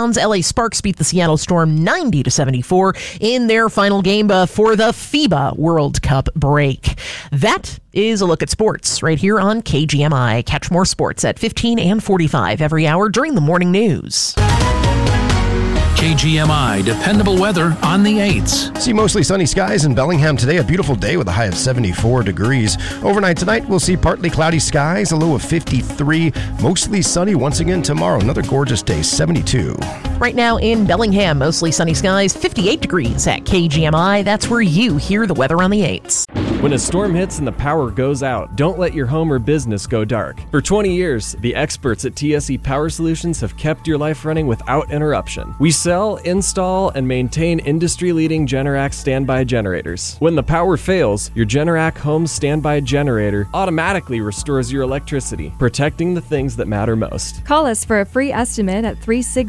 rebounds. LA Sparks beat the Seattle Storm 90-74 in their final game for the FIBA World Cup break. That is a look at sports right here on KGMI. Catch more sports at 15 and 45 every hour during the morning news. KGMI dependable weather on the 8s. See mostly sunny skies in Bellingham today. A beautiful day with a high of 74 degrees. Overnight tonight, we'll see partly cloudy skies, a low of 53. Mostly sunny once again tomorrow. Another gorgeous day, 72. Right now in Bellingham, mostly sunny skies, 58 degrees at KGMI. That's where you hear the weather on the 8s. When a storm hits and the power goes out, don't let your home or business go dark. For 20 years, the experts at TSE Power Solutions have kept your life running without interruption. We sell, install, and maintain industry-leading Generac standby generators. When the power fails, your Generac home standby generator automatically restores your electricity, protecting the things that matter most. Call us for a free estimate at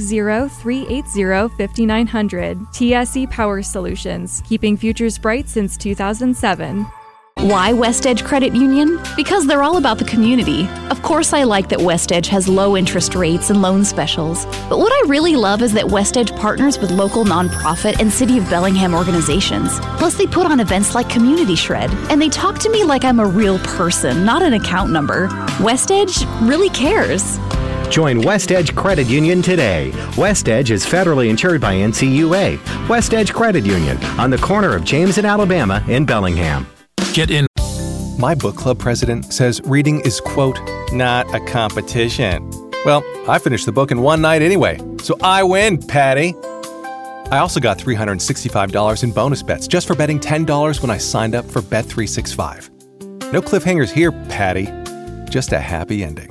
360-380-5900. TSE Power Solutions, keeping futures bright since 2007. Why West Edge Credit Union? Because they're all about the community. Of course, I like that West Edge has low interest rates and loan specials. But what I really love is that West Edge partners with local nonprofit and City of Bellingham organizations. Plus, they put on events like Community Shred. And they talk to me like I'm a real person, not an account number. West Edge really cares. Join West Edge Credit Union today. West Edge is federally insured by NCUA. West Edge Credit Union on the corner of James and Alabama in Bellingham. Get in. My book club president says reading is, quote, not a competition. Well, I finished the book in one night anyway, so I win, Patty. I also got $365 in bonus bets just for betting $10 when I signed up for Bet365. No cliffhangers here, Patty. Just a happy ending.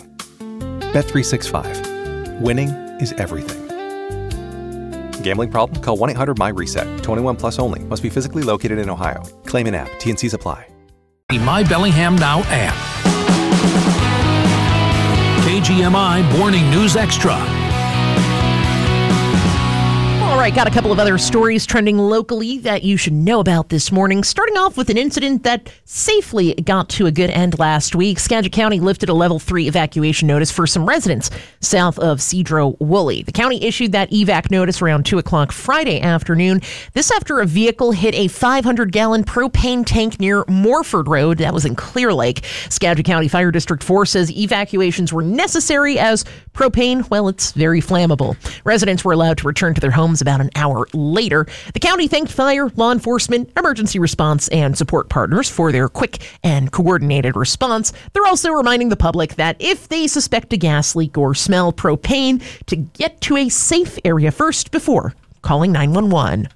Bet365. Winning is everything. Gambling problem? Call 1-800-MY-RESET. 21 plus only. Must be physically located in Ohio. Claim an app. T&Cs apply. The My Bellingham Now app. KGMI Morning News Extra. All right, got a couple of other stories trending locally that you should know about this morning. Starting off with an incident that safely got to a good end last week. Skagit County lifted a level 3 evacuation notice for some residents south of Cedro-Woolley. The county issued that evac notice around 2 o'clock Friday afternoon. This after a vehicle hit a 500-gallon propane tank near Morford Road. That was in Clear Lake. Skagit County Fire District 4 says evacuations were necessary as propane, well, it's very flammable. Residents were allowed to return to their homes about an hour later. The county thanked fire, law enforcement, emergency response, and support partners for their quick and coordinated response. They're also reminding the public that if they suspect a gas leak or smell propane, to get to a safe area first before calling 911.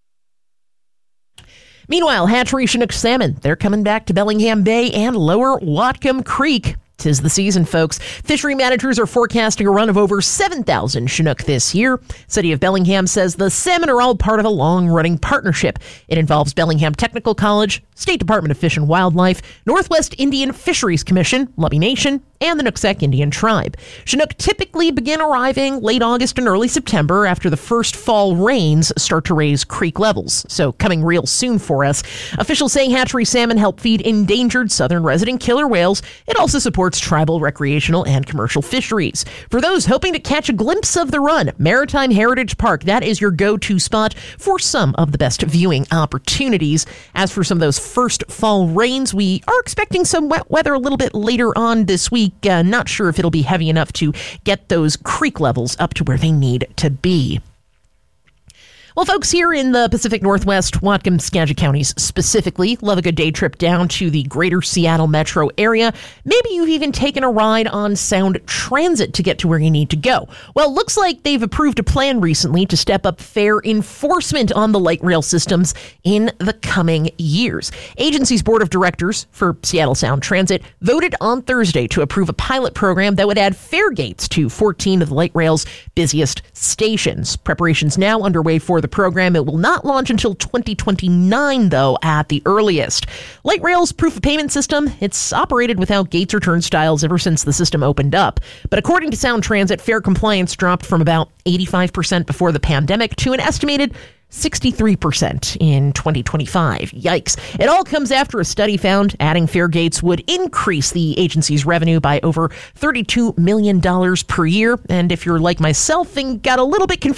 Meanwhile, hatchery Chinook salmon, they're coming back to Bellingham Bay and Lower Whatcom Creek. 'Tis the season, folks. Fishery managers are forecasting a run of over 7,000 Chinook this year. City of Bellingham says the salmon are all part of a long-running partnership. It involves Bellingham Technical College, State Department of Fish and Wildlife, Northwest Indian Fisheries Commission, Lubby Nation, and the Nooksack Indian Tribe. Chinook typically begin arriving late August and early September after the first fall rains start to raise creek levels. So coming real soon for us. Officials say hatchery salmon help feed endangered southern resident killer whales. It also supports tribal, recreational, and commercial fisheries. For those hoping to catch a glimpse of the run, Maritime Heritage Park, that is your go-to spot for some of the best viewing opportunities. As for some of those first fall rains, we are expecting some wet weather a little bit later on this week. Not sure if it'll be heavy enough to get those creek levels up to where they need to be. Well, folks here in the Pacific Northwest, Whatcom, Skagit counties specifically, love a good day trip down to the greater Seattle metro area. Maybe you've even taken a ride on Sound Transit to get to where you need to go. Well, looks like they've approved a plan recently to step up fare enforcement on the light rail systems in the coming years. Agency's board of directors for Seattle Sound Transit voted on Thursday to approve a pilot program that would add fare gates to 14 of the light rail's busiest stations. Preparations now underway for the program. It will not launch until 2029, though, at the earliest. Light Rail's proof of payment system, it's operated without gates or turnstiles ever since the system opened up. But according to Sound Transit, fare compliance dropped from about 85% before the pandemic to an estimated 63% in 2025. Yikes. It all comes after a study found adding fare gates would increase the agency's revenue by over $32 million per year. And if you're like myself and got a little bit confused